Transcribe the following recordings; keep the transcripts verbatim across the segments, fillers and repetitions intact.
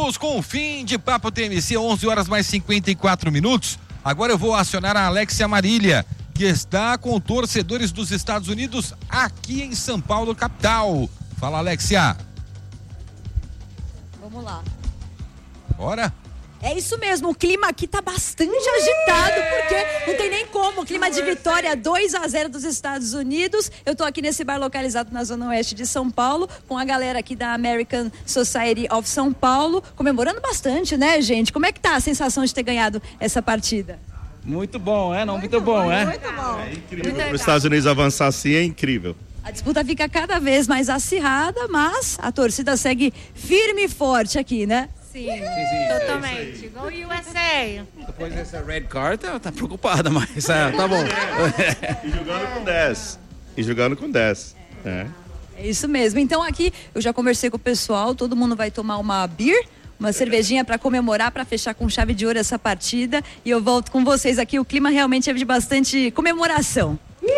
Estamos com o fim de Papo T M C, onze horas mais cinquenta e quatro minutos. Agora eu vou acionar a Alexia Marília, que está com torcedores dos Estados Unidos aqui em São Paulo, capital. Fala, Alexia. Vamos lá. Bora? É isso mesmo, o clima aqui tá bastante agitado, porque não tem nem como. O clima de vitória dois a zero dos Estados Unidos. Eu tô aqui nesse bar localizado na zona oeste de São Paulo, com a galera aqui da American Society of São Paulo, comemorando bastante, né, gente? Como é que tá a sensação de ter ganhado essa partida? Muito bom, é? Não, muito, muito bom, bom, é? Muito bom. É incrível. Para os Estados Unidos avançar assim é incrível. A disputa fica cada vez mais acirrada, mas a torcida segue firme e forte aqui, né? Sim, sim, sim, totalmente. Go U S A. Depois dessa red card, ela tá preocupada, mas ah, tá bom. E jogando com dez. E jogando com dez. É. É isso mesmo. Então aqui eu já conversei com o pessoal, todo mundo vai tomar uma beer, uma cervejinha para comemorar, para fechar com chave de ouro essa partida. E eu volto com vocês aqui. O clima realmente é de bastante comemoração. Boa,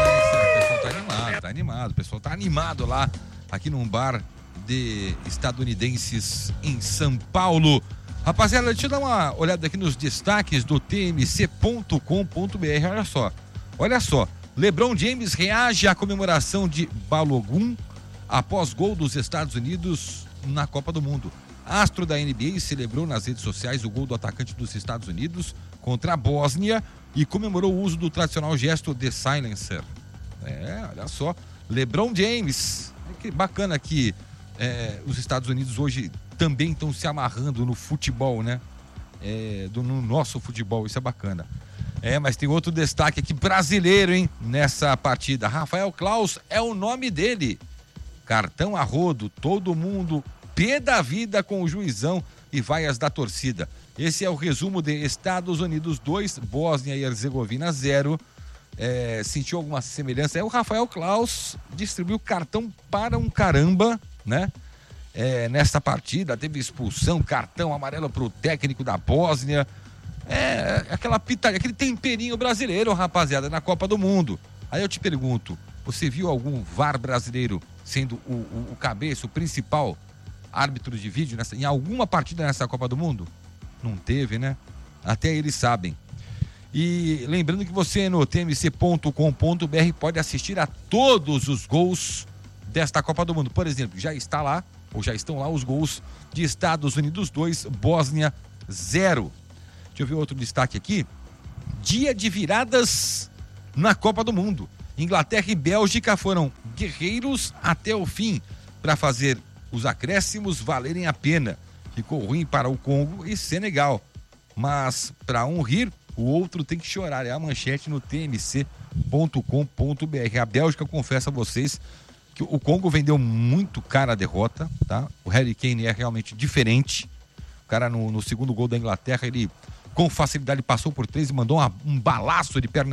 o pessoal tá animado, tá animado. O pessoal tá animado lá, aqui num bar de estadunidenses em São Paulo. Rapaziada, deixa eu dar uma olhada aqui nos destaques do T M C ponto com ponto B R. Olha só, olha só. LeBron James reage à comemoração de Balogun após gol dos Estados Unidos na Copa do Mundo. Astro da N B A celebrou nas redes sociais o gol do atacante dos Estados Unidos contra a Bósnia e comemorou o uso do tradicional gesto de silencer. É, olha só, LeBron James. Que bacana que É, os Estados Unidos hoje também estão se amarrando no futebol, né? É, do, no nosso futebol, isso é bacana. É, mas tem outro destaque aqui, brasileiro, hein? Nessa partida. Rafael Claus é o nome dele. Cartão a rodo, todo mundo pé da vida com o juizão e vaias da torcida. Esse é o resumo de Estados Unidos dois, Bósnia e Herzegovina zero. É, sentiu alguma semelhança? É, o Rafael Claus distribuiu cartão para um caramba, né? É, nesta partida teve expulsão, cartão amarelo pro técnico da Bósnia. É aquela pitaria, aquele temperinho brasileiro, rapaziada, na Copa do Mundo. Aí eu te pergunto, você viu algum V A R brasileiro sendo o, o, o cabeça, o principal árbitro de vídeo nessa, em alguma partida nessa Copa do Mundo? Não teve, né? Até eles sabem. E lembrando que você no T M C ponto com ponto B R pode assistir a todos os gols desta Copa do Mundo. Por exemplo, já está lá, ou já estão lá os gols de Estados Unidos dois, Bósnia zero. Deixa eu ver outro destaque aqui. Dia de viradas na Copa do Mundo. Inglaterra e Bélgica foram guerreiros até o fim para fazer os acréscimos valerem a pena. Ficou ruim para o Congo e Senegal. Mas para um rir, o outro tem que chorar. É a manchete no T M C ponto com ponto B R. A Bélgica, confesso a vocês, que o Congo vendeu muito cara a derrota, tá? O Harry Kane é realmente diferente. O cara no, no segundo gol da Inglaterra, ele com facilidade passou por três e mandou uma, um balaço de perna